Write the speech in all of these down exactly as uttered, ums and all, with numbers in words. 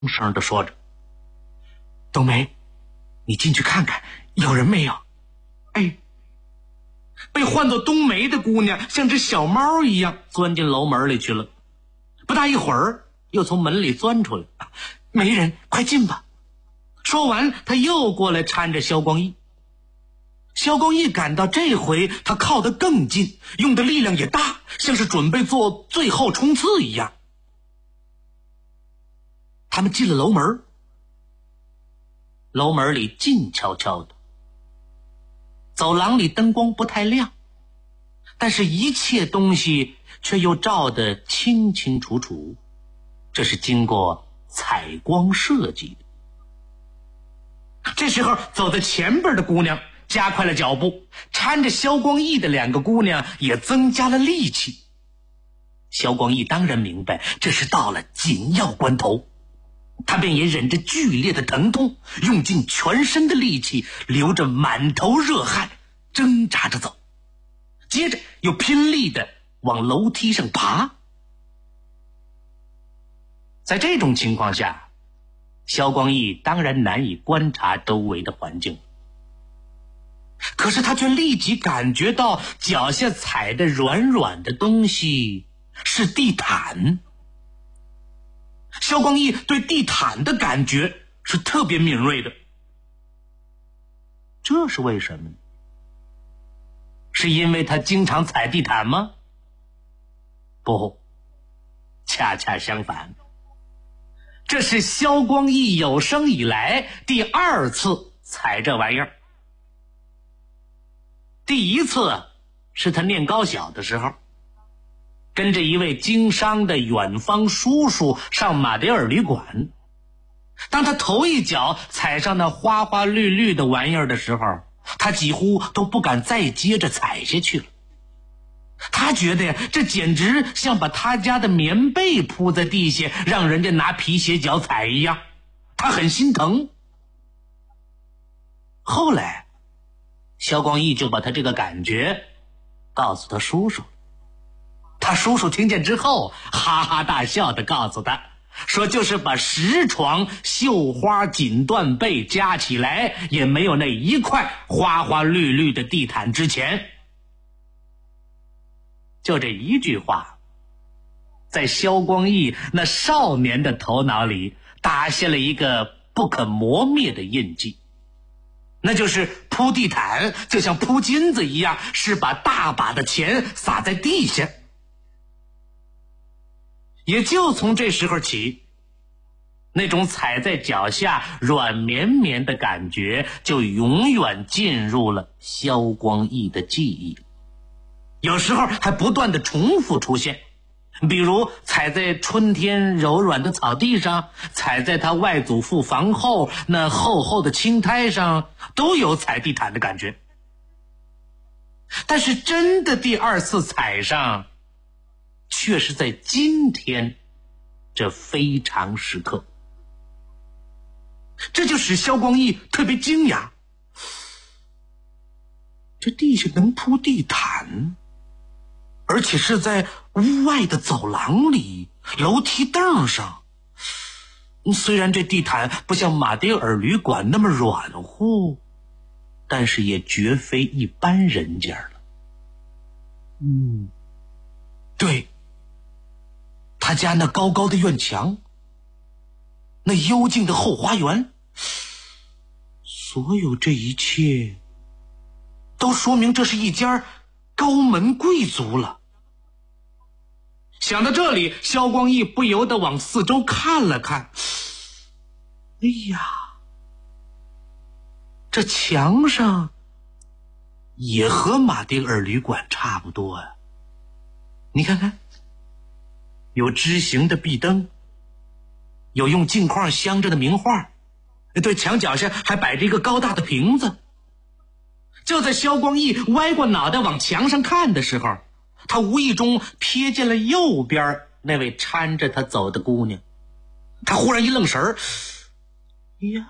声地说着：“冬梅，你进去看看，有人没有？”哎，被唤作冬梅的姑娘像只小猫一样钻进楼门里去了。不大一会儿，又从门里钻出来：“没人，快进吧。”说完，他又过来搀着萧光义。萧光义感到这回他靠得更近，用的力量也大，像是准备做最后冲刺一样。他们进了楼门，楼门里静悄悄的，走廊里灯光不太亮，但是一切东西却又照得清清楚楚，这是经过采光设计的。这时候走在前边的姑娘加快了脚步，搀着萧光义的两个姑娘也增加了力气。萧光义当然明白这是到了紧要关头，他便也忍着剧烈的疼痛，用尽全身的力气，流着满头热汗，挣扎着走，接着又拼力的往楼梯上爬。在这种情况下，萧光义当然难以观察周围的环境，可是他却立即感觉到脚下踩的软软的东西是地毯。萧光义对地毯的感觉是特别敏锐的，这是为什么呢？是因为他经常踩地毯吗？不，恰恰相反，这是萧光义有生以来第二次踩这玩意儿。第一次是他念高小的时候，跟着一位经商的远方叔叔上马迭尔旅馆。当他头一脚踩上那花花绿绿的玩意儿的时候，他几乎都不敢再接着踩下去了。他觉得呀，这简直像把他家的棉被铺在地下，让人家拿皮鞋脚踩一样，他很心疼。后来萧光义就把他这个感觉告诉他叔叔，他叔叔听见之后哈哈大笑地告诉他说，就是把十床绣花锦缎被加起来，也没有那一块花花绿绿的地毯值钱。就这一句话，在萧光义那少年的头脑里打下了一个不可磨灭的印记，那就是铺地毯就像铺金子一样，是把大把的钱撒在地下。也就从这时候起，那种踩在脚下软绵绵的感觉就永远进入了萧光义的记忆，有时候还不断的重复出现。比如踩在春天柔软的草地上，踩在他外祖父房后那厚厚的青苔上，都有踩地毯的感觉。但是真的第二次踩上，却是在今天这非常时刻。这就使萧光义特别惊讶，这地下能铺地毯，而且是在屋外的走廊里，楼梯凳上。虽然这地毯不像马迭尔旅馆那么软乎，但是也绝非一般人家了。嗯，对，他家那高高的院墙，那幽静的后花园，所有这一切都说明这是一家高门贵族了。想到这里，萧光义不由得往四周看了看。哎呀，这墙上也和马迭尔旅馆差不多呀、啊。你看看，有枝形的壁灯，有用镜框镶着的名画，对，墙角下还摆着一个高大的瓶子。就在萧光义歪过脑袋往墙上看的时候，他无意中瞥见了右边那位搀着他走的姑娘。他忽然一愣神儿，哎呀，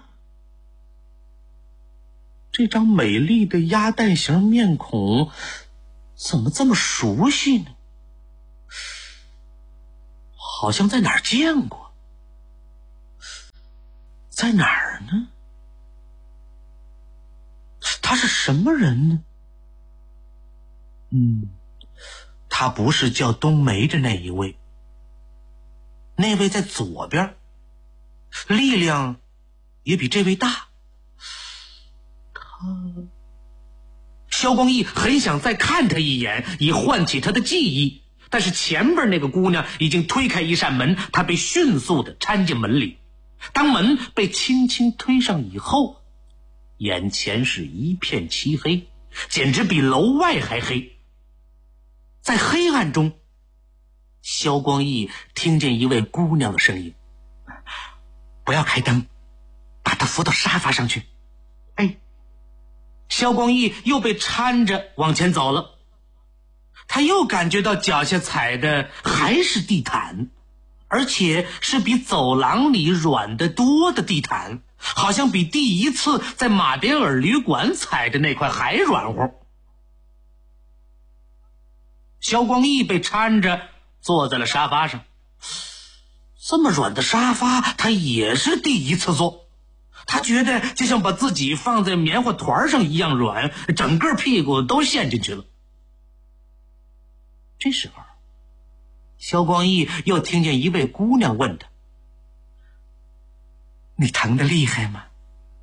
这张美丽的鸭蛋形面孔怎么这么熟悉呢？好像在哪儿见过。 在哪儿呢？他是什么人呢？嗯，他不是叫冬梅的那一位，那位在左边，力量也比这位大。他，萧光义很想再看他一眼，以唤起他的记忆，但是前边那个姑娘已经推开一扇门，他被迅速地搀进门里。当门被轻轻推上以后，眼前是一片漆黑，简直比楼外还黑。在黑暗中，萧光义听见一位姑娘的声音：不要开灯，把她扶到沙发上去。哎，萧光义又被搀着往前走了，他又感觉到脚下踩的还是地毯，而且是比走廊里软得多的地毯，好像比第一次在马迭尔旅馆踩的那块还软和。萧光义被搀着坐在了沙发上，这么软的沙发他也是第一次坐，他觉得就像把自己放在棉花团上一样软，整个屁股都陷进去了。这时候萧光义又听见一位姑娘问他：你疼得厉害吗？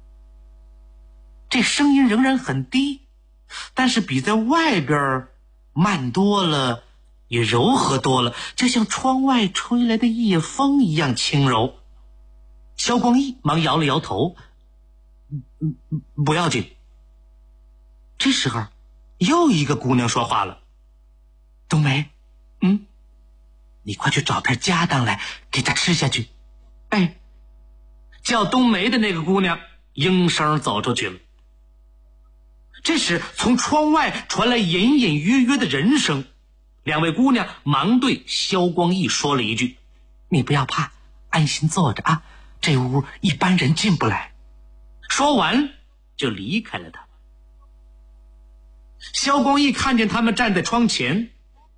这声音仍然很低，但是比在外边慢多了，也柔和多了，就像窗外吹来的夜风一样轻柔。萧光义忙摇了摇头：不要紧。这时候又一个姑娘说话了：冬梅，嗯，你快去找片家当来给他吃下去。哎，叫冬梅的那个姑娘应声走出去了。这时从窗外传来隐隐约约的人声，两位姑娘忙对萧光义说了一句：你不要怕，安心坐着啊，这屋一般人进不来。说完就离开了他。萧光义看见他们站在窗前，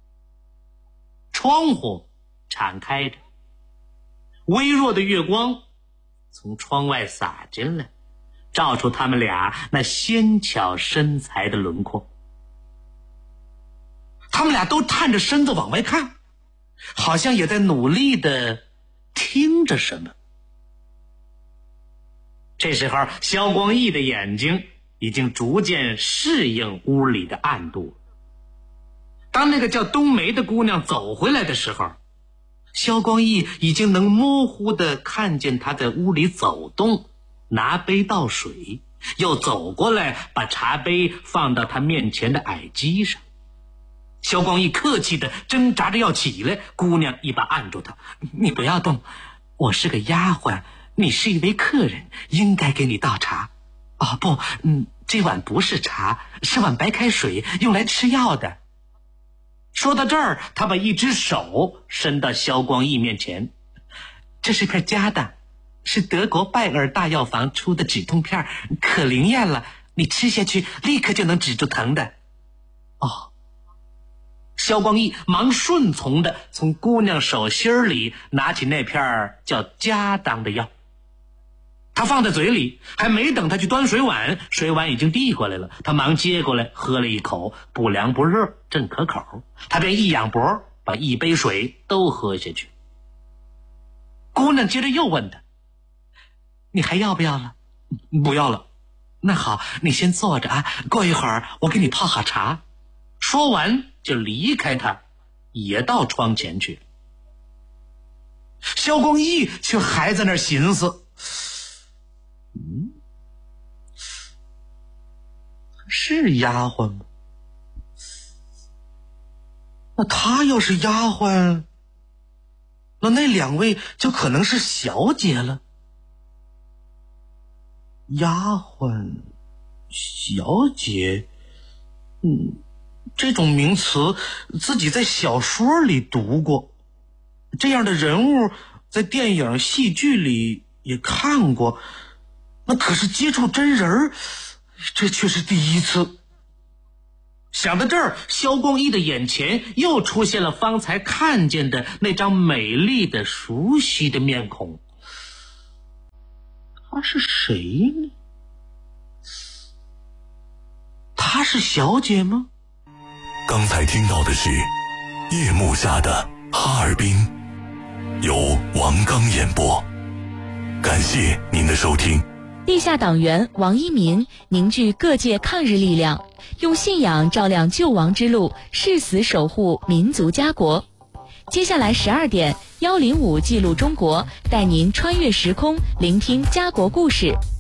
窗户敞开着，微弱的月光从窗外洒进来，照出他们俩那纤巧身材的轮廓。他们俩都探着身子往外看，好像也在努力地听着什么。这时候萧光义的眼睛已经逐渐适应屋里的暗度。当那个叫冬梅的姑娘走回来的时候，萧光义已经能模糊地看见她在屋里走动，拿杯倒水，又走过来把茶杯放到她面前的矮机上。萧光义客气地挣扎着要起来，姑娘一把按住他：你不要动，我是个丫鬟，你是一位客人，应该给你倒茶。哦不，嗯，这碗不是茶，是碗白开水，用来吃药的。说到这儿，他把一只手伸到萧光义面前：这是片家当，是德国拜尔大药房出的止痛片，可灵验了，你吃下去立刻就能止住疼的。哦，萧光义忙顺从的从姑娘手心里拿起那片叫家当的药，他放在嘴里，还没等他去端水碗，水碗已经递过来了，他忙接过来喝了一口，不凉不热，正可口，他便一仰脖把一杯水都喝下去。姑娘接着又问他：你还要不要了？不要了。那好，你先坐着啊，过一会儿我给你泡好茶。说完就离开他，也到窗前去了。萧光义却还在那儿寻思：嗯，是丫鬟吗？那她要是丫鬟，那那两位就可能是小姐了。丫鬟、小姐，嗯，这种名词自己在小说里读过，这样的人物在电影、戏剧里也看过，那可是接触真人，这却是第一次。想到这儿，萧光义的眼前又出现了方才看见的那张美丽的熟悉的面孔。她她是谁呢？她是小姐吗？ 刚才听到的是夜幕下的哈尔滨，由王刚演播。感谢您的收听。 地下党员王一民凝聚各界抗日力量，用信仰照亮救亡之路，誓死守护民族家国。接下来十二点，幺零五记录中国带您穿越时空，聆听家国故事。